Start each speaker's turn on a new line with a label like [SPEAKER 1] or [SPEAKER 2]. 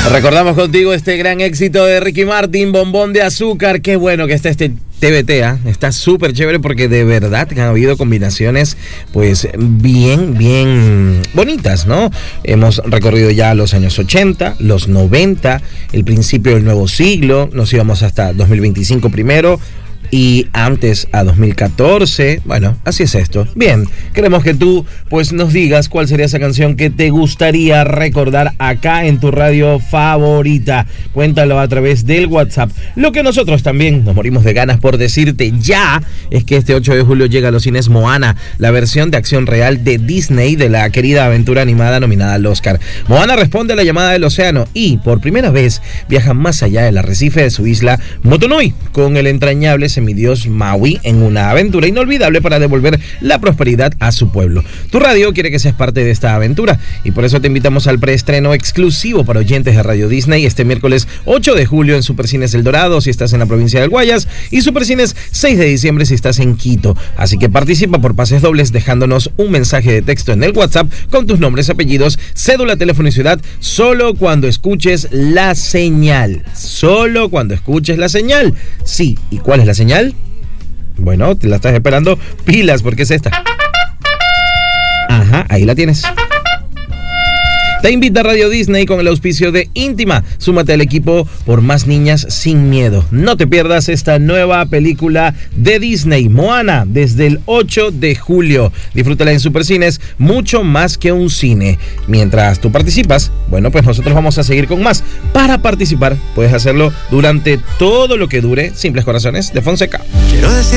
[SPEAKER 1] Recordamos contigo este gran éxito de Ricky Martin, Bombón de Azúcar. Qué bueno que está este TBT, ¿eh? Está súper chévere porque de verdad que han habido combinaciones pues bien bonitas, ¿no? Hemos recorrido ya los años 80, los 90, el principio del nuevo siglo, nos íbamos hasta 2025 primero. Y antes a 2014, bueno, así es esto. Bien, queremos que tú pues nos digas cuál sería esa canción que te gustaría recordar acá en tu radio favorita. Cuéntalo a través del WhatsApp. Lo que nosotros también nos morimos de ganas por decirte ya es que este 8 de julio llega a los cines Moana, la versión de acción real de Disney de la querida aventura animada nominada al Oscar. Moana responde a la llamada del océano y por primera vez viaja más allá del arrecife de su isla Motunui con el entrañable semidios Maui en una aventura inolvidable para devolver la prosperidad a su pueblo. Tu radio quiere que seas parte de esta aventura y por eso te invitamos al preestreno exclusivo para oyentes de Radio Disney este miércoles 8 de julio en Supercines El Dorado si estás en la provincia del Guayas y Supercines 6 de diciembre si estás en Quito. Así que participa por pases dobles dejándonos un mensaje de texto en el WhatsApp con tus nombres, apellidos, cédula, teléfono y ciudad solo cuando escuches la señal. Solo cuando escuches la señal. Sí, ¿y cuál es la señal? Bueno, te la estás esperando, pilas, porque es esta. Ajá, ahí la tienes. Te invita Radio Disney con el auspicio de Íntima. Súmate al equipo por más niñas sin miedo. No te pierdas esta nueva película de Disney, Moana, desde el 8 de julio. Disfrútala en Supercines, mucho más que un cine. Mientras tú participas, bueno, pues nosotros vamos a seguir con más. Para participar, puedes hacerlo durante todo lo que dure Simples Corazones de Fonseca. Quiero decir